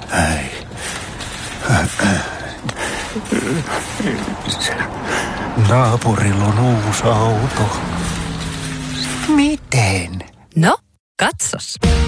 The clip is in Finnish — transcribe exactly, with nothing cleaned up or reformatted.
Ei. Naapurilla on uusi auto. Miten? No, katsos.